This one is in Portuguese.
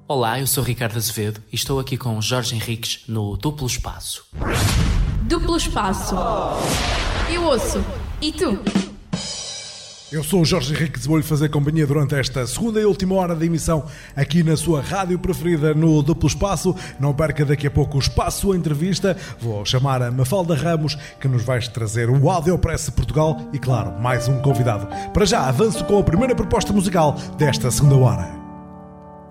Olá, eu sou Ricardo Azevedo e estou aqui com Jorge Henriques no Duplo Espaço. Duplo Espaço. Eu ouço. E tu? Eu sou o Jorge Henriques e vou-lhe fazer companhia durante esta segunda e última hora de emissão aqui na sua rádio preferida no Duplo Espaço. Não perca daqui a pouco o Espaço Entrevista. Vou chamar a Mafalda Ramos, que nos vai trazer o Audiopress Portugal e, claro, mais um convidado. Para já, avanço com a primeira proposta musical desta segunda hora.